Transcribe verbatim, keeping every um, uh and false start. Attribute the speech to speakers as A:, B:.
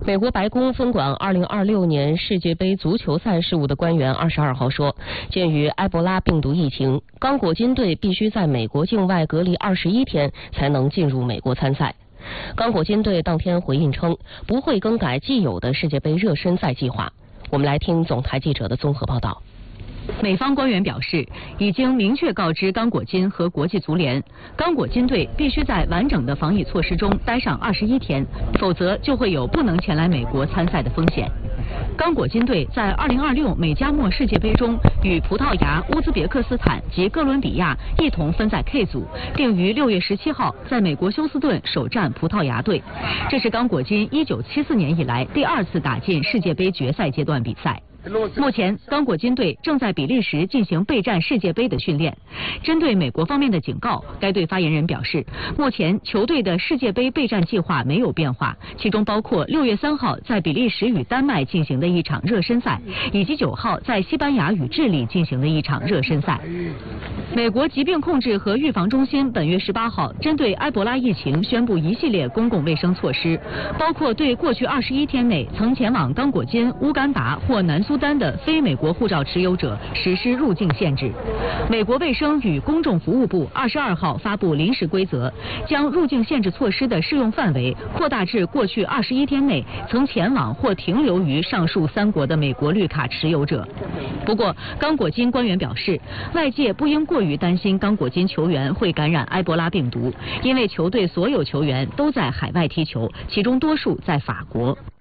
A: 美国白宫分管二零二六年世界杯足球赛事务的官员二十二号说，鉴于埃博拉病毒疫情，刚果金队必须在美国境外隔离二十一天才能进入美国参赛。刚果金队当天回应称，不会更改既有的世界杯热身赛计划。我们来听总台记者的综合报道。
B: 美方官员表示，已经明确告知刚果金和国际足联，刚果金队必须在完整的防疫措施中待上二十一天，否则就会有不能前来美国参赛的风险。刚果金队在二零二六美加墨世界杯中与葡萄牙、乌兹别克斯坦及哥伦比亚一同分在 K 组，并于六月十七号在美国休斯顿首战葡萄牙队。这是刚果金一九七四年以来第二次打进世界杯决赛阶段比赛。目前，刚果金队正在比利时进行备战世界杯的训练。针对美国方面的警告，该队发言人表示，目前球队的世界杯备战计划没有变化，其中包括六月三号在比利时与丹麦进行的一场热身赛，以及九号在西班牙与智利进行的一场热身赛。美国疾病控制和预防中心本月十八号针对埃博拉疫情宣布一系列公共卫生措施，包括对过去二十一天内曾前往刚果金、乌干达或南苏丹的非美国护照持有者实施入境限制。美国卫生与公众服务部二十二号发布临时规则，将入境限制措施的适用范围扩大至过去二十一天内曾前往或停留于上述三国的美国绿卡持有者。不过，刚果金官员表示，外界不应过于担心刚果金球员会感染埃博拉病毒，因为球队所有球员都在海外踢球，其中多数在法国。